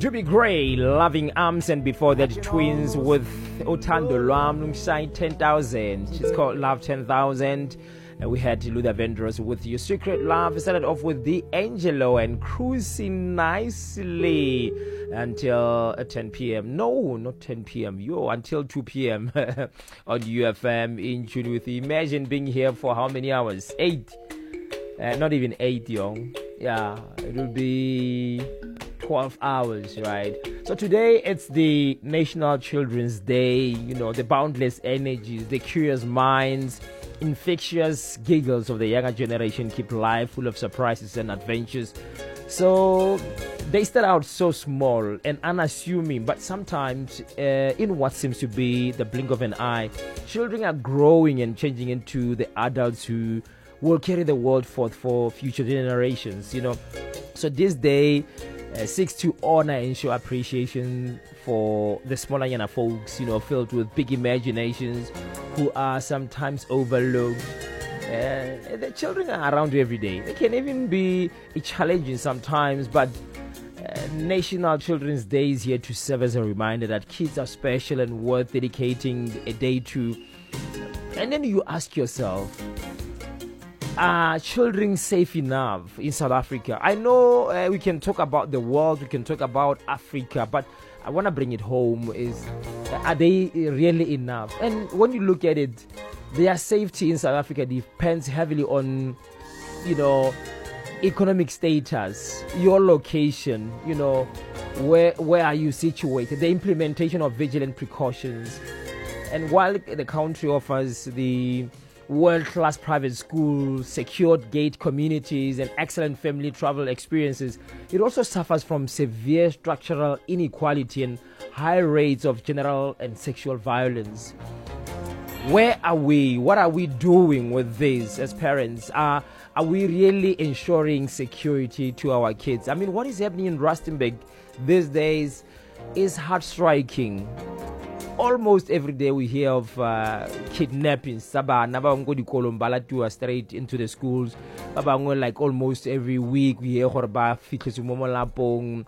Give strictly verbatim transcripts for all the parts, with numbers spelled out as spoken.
Juby Gray, Loving Arms, and before that, Twins with Otando Lwam, alongside ten thousand. She's called Love ten thousand. And we had Luther Vandross with Your Secret Love. We started off with D'Angelo and Cruising Nicely until ten p.m. No, not ten p.m. Yo, until two p.m. on U F M in tune with Imagine being here for how many hours? Eight. Uh, not even eight, yo. Yeah, it will be twelve hours, right? So today it's the National Children's Day. You know, the boundless energies, the curious minds, infectious giggles of the younger generation keep life full of surprises and adventures. So they start out so small and unassuming, but sometimes uh, in what seems to be the blink of an eye, children are growing and changing into the adults who will carry the world forth for future generations, you know. So this day uh, seeks to honor and show appreciation for the smaller younger folks, you know, filled with big imaginations who are sometimes overlooked. Uh, the children are around you every day. They can even be challenging sometimes, but uh, National Children's Day is here to serve as a reminder that kids are special and worth dedicating a day to. And then you ask yourself, are children safe enough in South Africa? I know uh, we can talk about the world, we can talk about Africa, but I want to bring it home is, are they really enough? And when you look at it, their safety in South Africa depends heavily on, you know, economic status, your location, you know, where where are you situated, the implementation of vigilant precautions. And while the country offers the world-class private schools, secured gate communities, and excellent family travel experiences, it also suffers from severe structural inequality and high rates of general and sexual violence. Where are we? What are we doing with this as parents? Uh, are we really ensuring security to our kids? I mean, what is happening in Rustenburg these days is heart-striking. Almost every day we hear of uh, kidnapping. Saba nabango di kolombalatu straight into the schools. Babango, like almost every week we hear horba fitlesi momolapong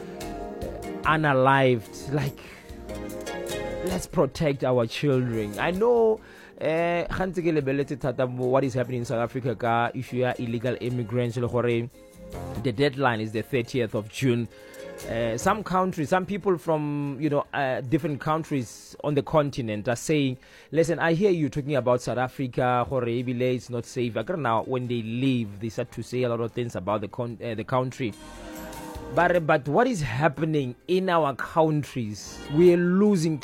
unalived. Like, let's protect our children. I know uh, what is happening in South Africa ka issue ya illegal immigrants. The deadline is the thirtieth of June. Uh, some countries, some people from, you know, uh, different countries on the continent are saying, listen, I hear you talking about South Africa, Horebile, it's not safe. Now, when they leave, they start to say a lot of things about the con- uh, the country. But, but what is happening in our countries? We are losing